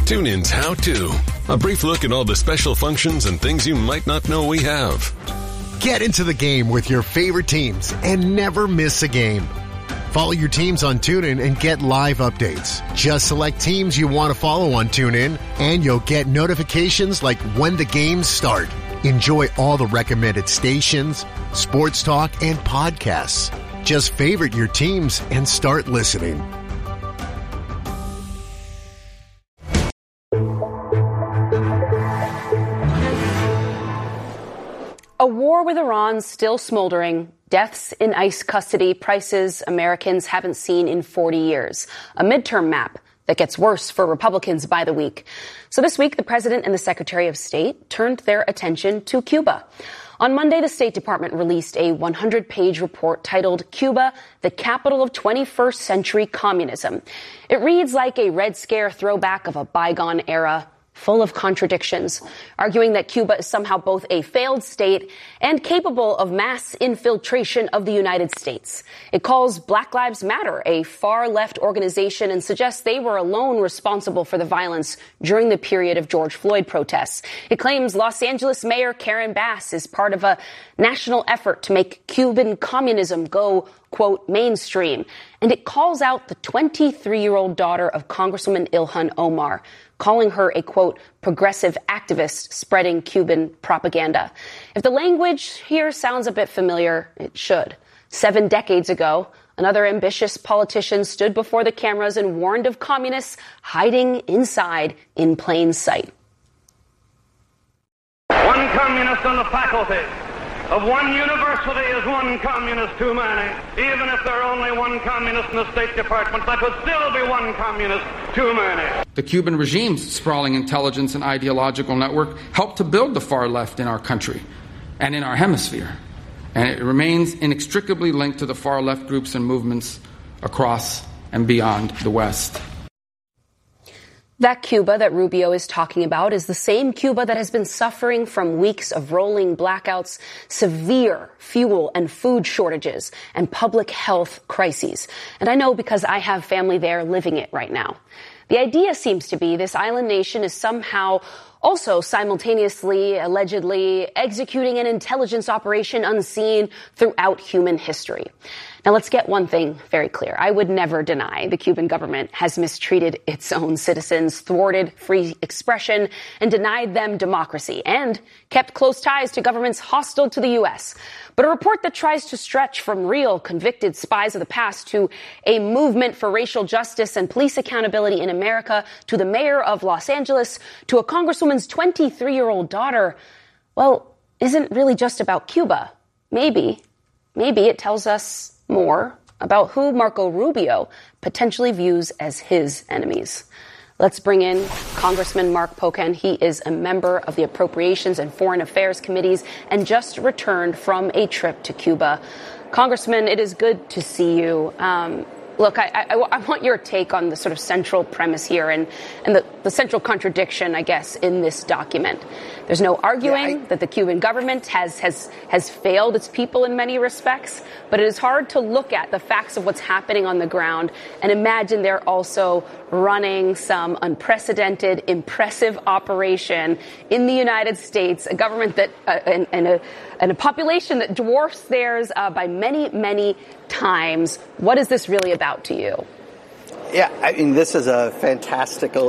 TuneIn's How To. A brief look at all the special functions and things you might not know we have. Get into the game with your favorite teams and never miss a game. Follow your teams on TuneIn and get live updates. Just select teams you want to follow on TuneIn, and you'll get notifications like when the games start. Enjoy all the recommended stations, sports talk, and podcasts. Just favorite your teams and start listening. A war with Iran still smoldering. Deaths in ICE custody, prices Americans haven't seen in 40 years. A midterm map that gets worse for Republicans by the week. So this week, the president and the Secretary of State turned their attention to Cuba. On Monday, the State Department released a 100-page report titled Cuba, the Capital of 21st Century Communism. It reads like a Red Scare throwback of a bygone era, full of contradictions, arguing that Cuba is somehow both a failed state and capable of mass infiltration of the United States. It calls Black Lives Matter a far-left organization and suggests they were alone responsible for the violence during the period of George Floyd protests. It claims Los Angeles Mayor Karen Bass is part of a national effort to make Cuban communism go, quote, mainstream. And it calls out the 23-year-old daughter of Congresswoman Ilhan Omar, calling her a, quote, progressive activist spreading Cuban propaganda. If the language here sounds a bit familiar, it should. 7 decades ago, another ambitious politician stood before the cameras and warned of communists hiding inside in plain sight. One communist on the faculty of one university is one communist too many. Even if there are only one communist in the State Department, that would still be one communist too many. The Cuban regime's sprawling intelligence and ideological network helped to build the far left in our country and in our hemisphere. And it remains inextricably linked to the far left groups and movements across and beyond the West. That Cuba that Rubio is talking about is the same Cuba that has been suffering from weeks of rolling blackouts, severe fuel and food shortages, and public health crises. And I know because I have family there living it right now. The idea seems to be this island nation is somehow also simultaneously, allegedly, executing an intelligence operation unseen throughout human history. Now, let's get one thing very clear. I would never deny the Cuban government has mistreated its own citizens, thwarted free expression, and denied them democracy, and kept close ties to governments hostile to the U.S. But a report that tries to stretch from real convicted spies of the past to a movement for racial justice and police accountability in America, to the mayor of Los Angeles, to a congresswoman's 23-year-old daughter, well, isn't really just about Cuba. Maybe it tells us more about who Marco Rubio potentially views as his enemies. Let's bring in Congressman Mark Pocan. He is a member of the Appropriations and Foreign Affairs Committees and just returned from a trip to Cuba. Congressman, it is good to see you. Look, I want your take on the sort of central premise here and the central contradiction, I guess, in this document. There's no arguing that the Cuban government has failed its people in many respects, but it is hard to look at the facts of what's happening on the ground and imagine they're also running some unprecedented, impressive operation in the United States, a government that and a population that dwarfs theirs by many, many times. What is this really about to you? Yeah, I mean, this is a fantastical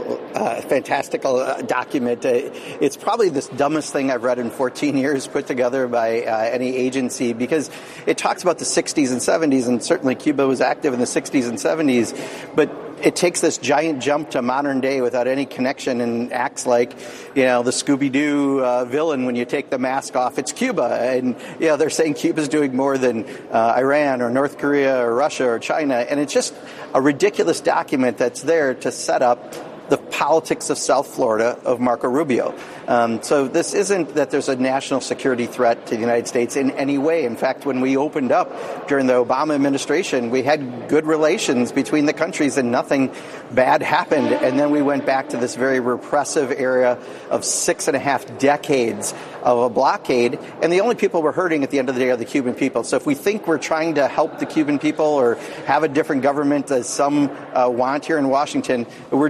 document. It's probably the dumbest thing I've read in 14 years put together by any agency, because it talks about the 60s and 70s, and certainly Cuba was active in the 60s and 70s, but it takes this giant jump to modern day without any connection and acts like, the Scooby-Doo villain when you take the mask off. It's Cuba. And, they're saying Cuba's doing more than Iran or North Korea or Russia or China. And it's just a ridiculous document that's there to set up the politics of South Florida of Marco Rubio. So this isn't that there's a national security threat to the United States in any way. In fact, when we opened up during the Obama administration, we had good relations between the countries and nothing bad happened. And then we went back to this very repressive era of 6.5 decades of a blockade. And the only people we're hurting at the end of the day are the Cuban people. So if we think we're trying to help the Cuban people or have a different government as some want here in Washington, we're doing the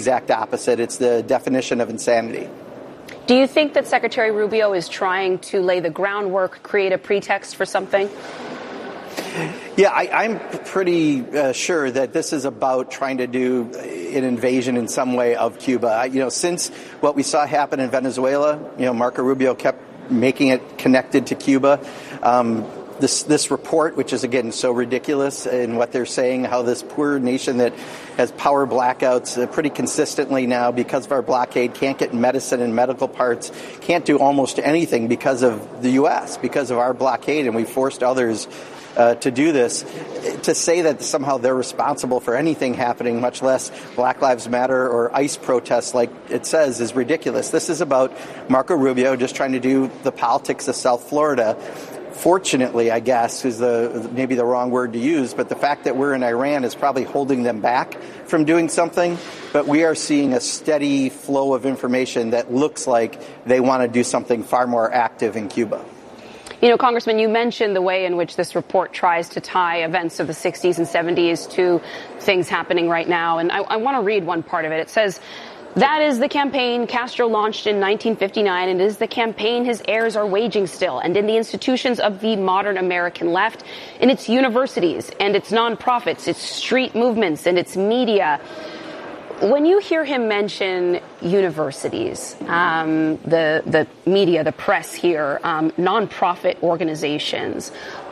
exact opposite. It's the definition of insanity. Do you think that Secretary Rubio is trying to lay the groundwork, create a pretext for something? Yeah, I'm pretty sure that this is about trying to do an invasion in some way of Cuba. Since what we saw happen in Venezuela, Marco Rubio kept making it connected to Cuba. This report, which is, again, so ridiculous in what they're saying, how this poor nation that has power blackouts pretty consistently now because of our blockade can't get medicine and medical parts, can't do almost anything because of the U.S., because of our blockade, and we forced others to do this. To say that somehow they're responsible for anything happening, much less Black Lives Matter or ICE protests like it says, is ridiculous. This is about Marco Rubio just trying to do the politics of South Florida. Fortunately, I guess, is maybe the wrong word to use, but the fact that we're in Iran is probably holding them back from doing something. But we are seeing a steady flow of information that looks like they want to do something far more active in Cuba. Congressman, you mentioned the way in which this report tries to tie events of the 60s and 70s to things happening right now. And I want to read one part of it. It says, "That is the campaign Castro launched in 1959, and it is the campaign his heirs are waging still, and in the institutions of the modern American left, in its universities and its nonprofits, its street movements and its media." When you hear him mention universities, the media, the press here, nonprofit organizations,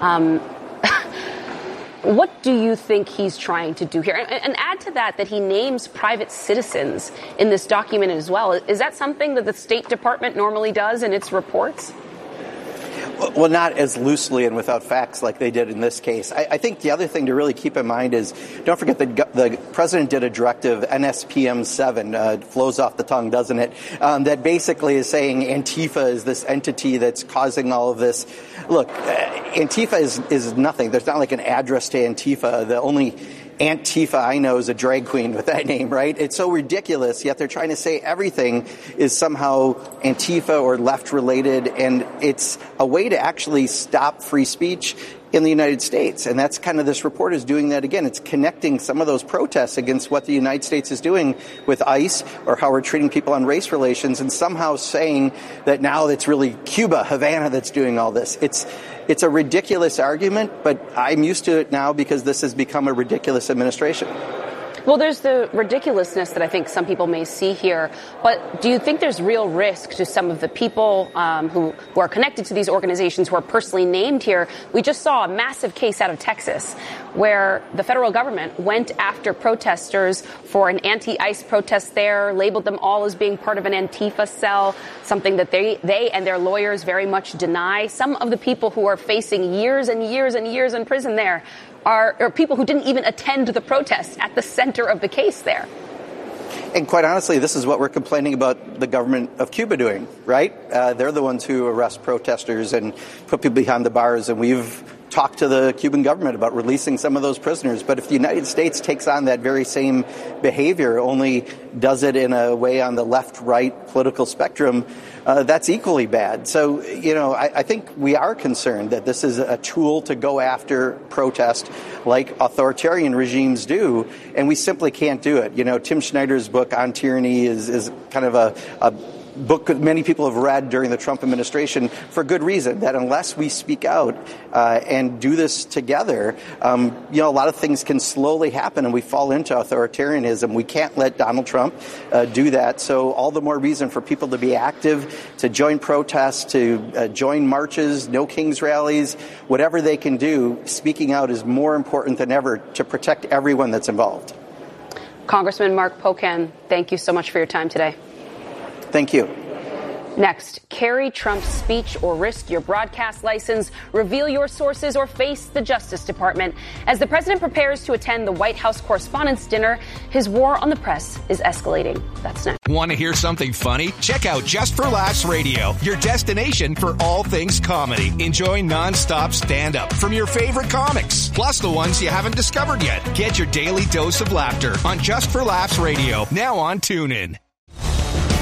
what do you think he's trying to do here? And add to that he names private citizens in this document as well. Is that something that the State Department normally does in its reports? Well, not as loosely and without facts like they did in this case. I think the other thing to really keep in mind is, don't forget that the president did a directive, NSPM 7, flows off the tongue, doesn't it, that basically is saying Antifa is this entity that's causing all of this. Look, Antifa is nothing. There's not like an address to Antifa. The only Antifa I know is a drag queen with that name, right? It's so ridiculous, yet they're trying to say everything is somehow Antifa or left-related, and it's a way to actually stop free speech in the United States. And that's kind of, this report is doing that again. It's connecting some of those protests against what the United States is doing with ICE or how we're treating people on race relations, and somehow saying that now it's really Cuba, Havana, that's doing all this. It's a ridiculous argument, but I'm used to it now because this has become a ridiculous administration. Well, there's the ridiculousness that I think some people may see here, but do you think there's real risk to some of the people who are connected to these organizations who are personally named here? We just saw a massive case out of Texas where the federal government went after protesters for an anti-ICE protest there, labeled them all as being part of an Antifa cell, something that they and their lawyers very much deny. Some of the people who are facing years and years and years in prison there are people who didn't even attend the protests at the center of the case there. And quite honestly, this is what we're complaining about the government of Cuba doing, right? They're the ones who arrest protesters and put people behind the bars, and we've talked to the Cuban government about releasing some of those prisoners. But if the United States takes on that very same behavior, only does it in a way on the left-right political spectrum, that's equally bad. So, I think we are concerned that this is a tool to go after protest like authoritarian regimes do, and we simply can't do it. Tim Schneider's book on tyranny is kind of a book that many people have read during the Trump administration for good reason, that unless we speak out and do this together, a lot of things can slowly happen and we fall into authoritarianism. We can't let Donald Trump do that. So all the more reason for people to be active, to join protests, to join marches, no Kings rallies, whatever they can do. Speaking out is more important than ever to protect everyone that's involved. Congressman Mark Pocan, thank you so much for your time today. Thank you. Next, carry Trump's speech or risk your broadcast license, reveal your sources, or face the Justice Department. As the president prepares to attend the White House Correspondents' Dinner, his war on the press is escalating. That's next. Want to hear something funny? Check out Just for Laughs Radio, your destination for all things comedy. Enjoy nonstop stand-up from your favorite comics, plus the ones you haven't discovered yet. Get your daily dose of laughter on Just for Laughs Radio, now on TuneIn.